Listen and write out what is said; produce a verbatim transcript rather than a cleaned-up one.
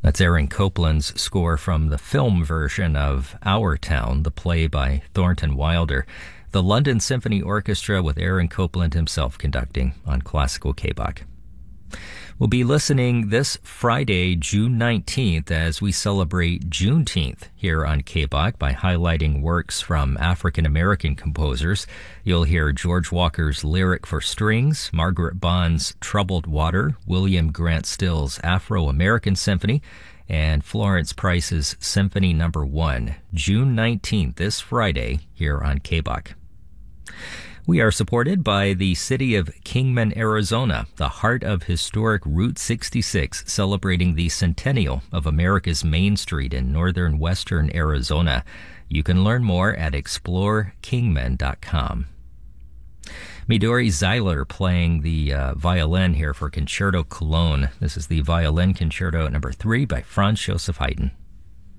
That's Aaron Copland's score from the film version of Our Town, the play by Thornton Wilder. The London Symphony Orchestra with Aaron Copland himself conducting on Classical K B O C. We'll be listening this Friday, June nineteenth, as we celebrate Juneteenth here on K B O C by highlighting works from African-American composers. You'll hear George Walker's Lyric for Strings, Margaret Bond's Troubled Water, William Grant Still's Afro-American Symphony, and Florence Price's Symphony Number One. June nineteenth, this Friday, here on K B O C. We are supported by the city of Kingman, Arizona, the heart of historic Route sixty-six, celebrating the centennial of America's Main Street in northern western Arizona. You can learn more at explore kingman dot com. Midori Zeiler playing the uh, violin here for Concerto Cologne. This is the Violin Concerto number three by Franz Joseph Haydn.